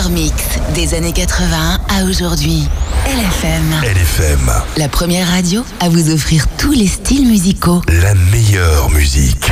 meilleurs mix des années 80 à aujourd'hui. LFM. La première radio à vous offrir tous les styles musicaux. La meilleure musique.